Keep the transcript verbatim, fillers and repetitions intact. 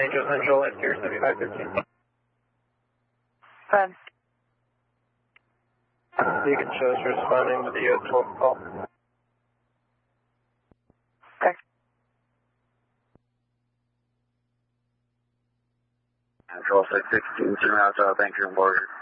Angels Central at Pier seventy-five thirteen. Fine. Beacon shows responding to the U S twelve call. Okay. Control six sixteen, two miles out, Vancouver border.